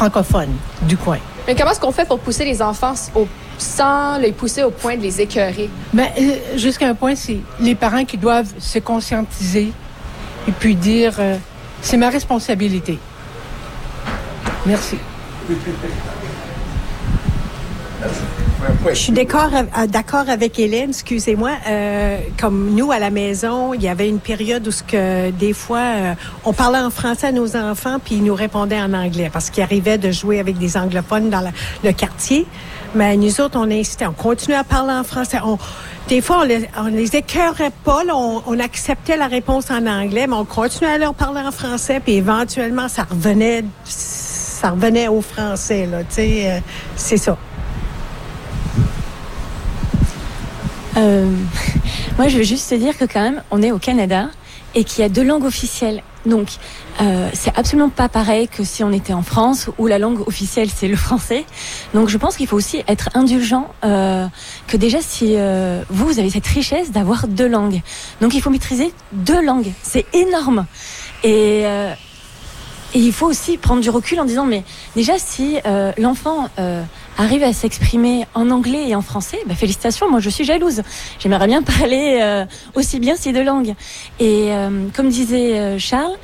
francophones du coin. Mais comment est-ce qu'on fait pour pousser les enfants sans les pousser au point de les écœurer? Jusqu'à un point, c'est les parents qui doivent se conscientiser et puis dire c'est ma responsabilité. Merci. Je suis d'accord avec Hélène, excusez-moi. Comme nous, à la maison, il y avait une période où des fois, on parlait en français à nos enfants, puis ils nous répondaient en anglais, parce qu'il arrivait de jouer avec des anglophones dans le quartier. Mais nous autres, on insistait, on continuait à parler en français. Des fois, on les écœurait pas, là, on acceptait la réponse en anglais, mais on continuait à leur parler en français, puis éventuellement, ça revenait au français, là, tu sais, c'est ça. Moi, je veux juste te dire que quand même, on est au Canada et qu'il y a 2 langues officielles. Donc, c'est absolument pas pareil que si on était en France où la langue officielle, c'est le français. Donc, je pense qu'il faut aussi être indulgent, que déjà, si vous avez cette richesse d'avoir 2 langues. Donc, il faut maîtriser 2 langues. C'est énorme. Et il faut aussi prendre du recul en disant, mais déjà, si l'enfant arrive à s'exprimer en anglais et en français, félicitations, moi je suis jalouse. J'aimerais bien parler aussi bien ces 2 langues. Et comme disait Charles,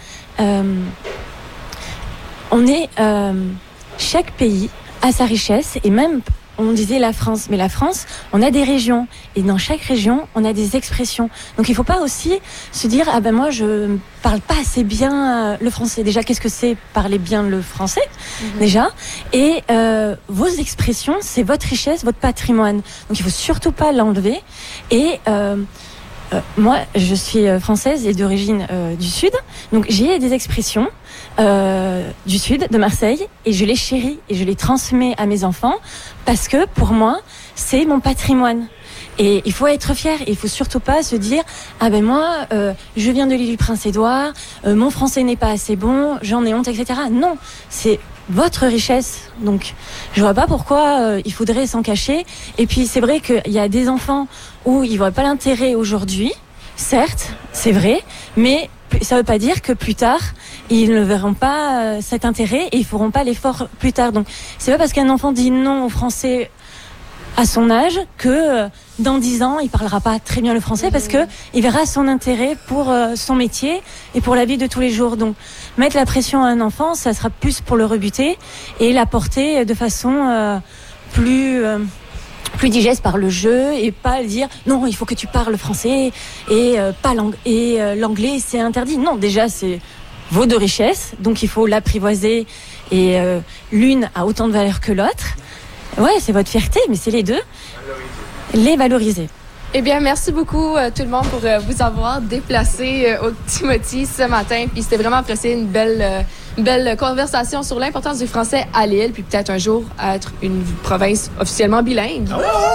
chaque pays a sa richesse, et même on disait la France, mais la France, on a des régions, et dans chaque région, on a des expressions. Donc il faut pas aussi se dire, moi je parle pas assez bien le français. Déjà, qu'est-ce que c'est parler bien le français, déjà? Et vos expressions, c'est votre richesse, votre patrimoine. Donc il faut surtout pas l'enlever. Et moi, je suis française et d'origine du Sud, donc j'ai des expressions du Sud, de Marseille, et je les chéris et je les transmets à mes enfants parce que pour moi, c'est mon patrimoine. Et il faut être fier. Il faut surtout pas se dire moi, je viens de l'île du Prince-Édouard, mon français n'est pas assez bon, j'en ai honte, etc. Non, c'est votre richesse. Donc, je vois pas pourquoi il faudrait s'en cacher. Et puis, c'est vrai qu'il y a des enfants où ils voient pas l'intérêt aujourd'hui. Certes, c'est vrai, mais ça veut pas dire que plus tard, ils ne verront pas cet intérêt et ils feront pas l'effort plus tard. Donc, c'est pas parce qu'un enfant dit non au français à son âge que dans 10 ans, il parlera pas très bien le français parce que il verra son intérêt pour son métier et pour la vie de tous les jours. Donc, mettre la pression à un enfant, ça sera plus pour le rebuter et l'apporter de façon plus digeste par le jeu et pas dire non, il faut que tu parles français et pas l'anglais, c'est interdit. Non, déjà, c'est vos 2 richesses, donc il faut l'apprivoiser et l'une a autant de valeur que l'autre. Ouais, c'est votre fierté, mais c'est les 2. Les valoriser. Eh bien, merci beaucoup tout le monde pour vous avoir déplacé au Timothy ce matin. Puis c'était vraiment apprécié, une belle conversation sur l'importance du français à l'île, puis peut-être un jour être une province officiellement bilingue.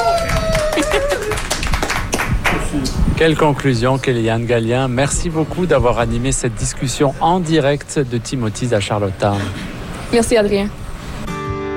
Quelle conclusion, Kéliane Gallien. Merci beaucoup d'avoir animé cette discussion en direct de Timothy à Charlottetown. Merci, Adrien.